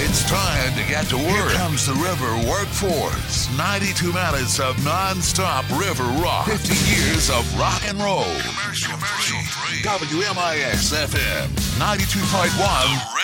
It's time to get to work. Here comes the River Workforce. 92 minutes of non-stop river rock. 50 years of rock and roll. Commercial free. WMIX FM 92.1